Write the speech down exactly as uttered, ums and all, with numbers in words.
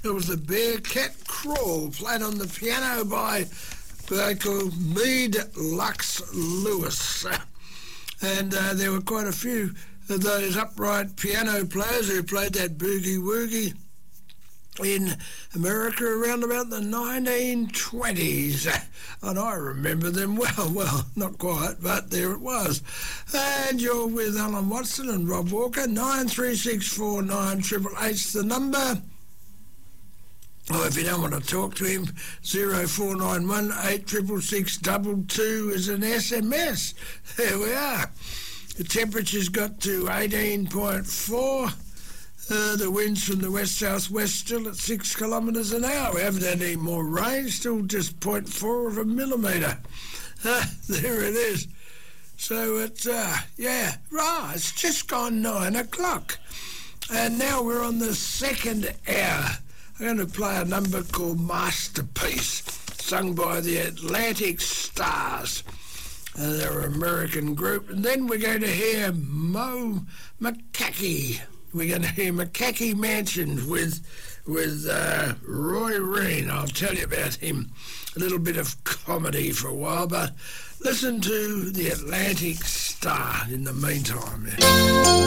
It was the Bearcat Crawl, played on the piano by vocal Mead Lux Lewis. And uh, there were quite a few of those upright piano players who played that boogie-woogie in America around about the nineteen twenties. And I remember them well. Well, not quite, but there it was. And you're with Alan Watson and Rob Walker. nine three six four nine eight eight eight's the number. Or if you don't want to talk to him, zero four nine one eight six six six two two is an S M S. There we are. The temperature's got to eighteen point four. Uh, the winds from the west-south-west still at six kilometres an hour. We haven't had any more rain, still just zero point four of a millimetre. Uh, there it is. So it's, uh, yeah, right, it's just gone nine o'clock. And now we're on the second hour. I'm going to play a number called Masterpiece, sung by the Atlantic Stars. Uh, they're an American group. And then we're going to hear Mo McCarthy. We're going to hear McCarthy Mansion with with uh, Roy Reen. I'll tell you about him. A little bit of comedy for a while, but listen to the Atlantic Star in the meantime.